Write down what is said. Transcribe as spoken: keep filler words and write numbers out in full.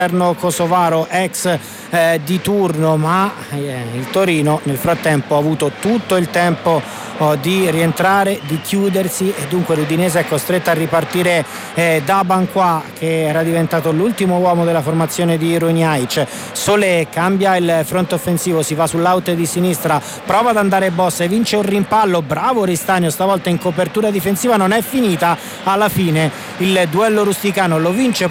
kosovaro ex eh, di turno, ma eh, il Torino nel frattempo ha avuto tutto il tempo oh, di rientrare, di chiudersi, e dunque l'Udinese è costretta a ripartire eh, da Banquà, che era diventato l'ultimo uomo della formazione di Runjaic. Solé cambia il fronte offensivo, si va sull'out di sinistra, prova ad andare Bossa e vince un rimpallo, bravo Ristanio stavolta in copertura difensiva, non è finita alla fine il duello rusticano, lo vince